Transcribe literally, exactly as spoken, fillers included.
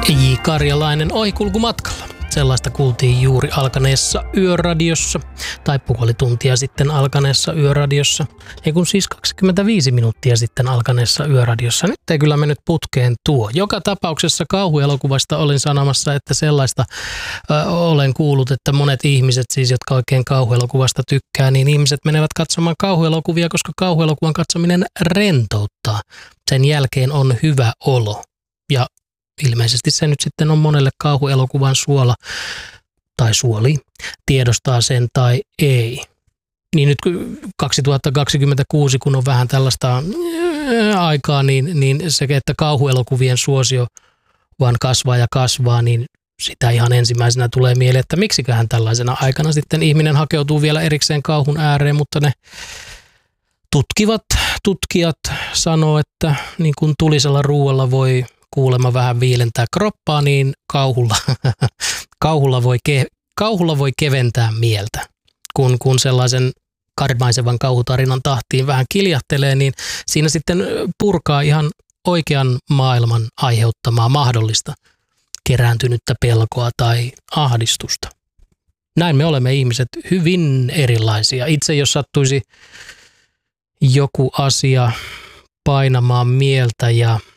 J. Karjalainen ohikulkumatkalla. Sellaista kuultiin juuri alkaneessa Yöradiossa, tai puoli tuntia sitten alkaneessa Yöradiossa, ei kun siis kaksikymmentäviisi minuuttia sitten alkaneessa Yöradiossa. Nyt ei kyllä mennyt putkeen tuo. Joka tapauksessa kauhuelokuvasta olin sanomassa, että sellaista ö, olen kuullut, että monet ihmiset siis, jotka oikein kauhuelokuvasta tykkää, niin ihmiset menevät katsomaan kauhuelokuvia, koska kauhuelokuvan katsominen rentouttaa. Sen jälkeen on hyvä olo. Ja ilmeisesti se nyt sitten on monelle kauhuelokuvan suola tai suoli, tiedostaa sen tai ei. Niin nyt kaksituhattakaksikymmentäkuusi, kun on vähän tällaista aikaa, niin, niin se, että kauhuelokuvien suosio vaan kasvaa ja kasvaa, niin sitä ihan ensimmäisenä tulee mieleen, että miksiköhän tällaisena aikana sitten ihminen hakeutuu vielä erikseen kauhun ääreen, mutta ne tutkivat, tutkijat sanoo, että niin kuin tulisella ruualla voi kuulemma vähän viilentää kroppaa, niin kauhulla, kauhulla, voi, ke, kauhulla voi keventää mieltä. Kun, kun sellaisen karmaisevan kauhutarinan tahtiin vähän kiljahtelee, niin siinä sitten purkaa ihan oikean maailman aiheuttamaa mahdollista kerääntynyttä pelkoa tai ahdistusta. Näin me olemme ihmiset hyvin erilaisia. Itse jos sattuisi joku asia painamaan mieltä ja